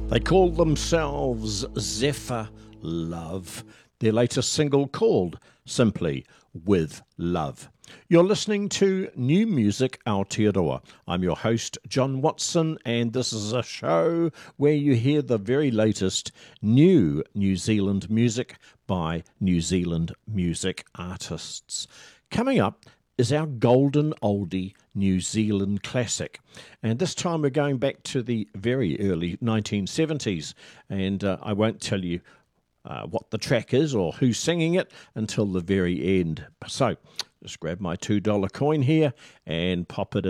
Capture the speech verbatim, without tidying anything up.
They call themselves Zephyr Love. Their latest single called simply With Love. You're listening to New Music Aotearoa. I'm your host, John Watson, and this is a show where you hear the very latest new New Zealand music by New Zealand music artists. Coming up is our golden oldie New Zealand classic. And this time we're going back to the very early nineteen seventies. And uh, I won't tell you uh, what the track is or who's singing it until the very end. So just grab my two dollar coin here and pop it in.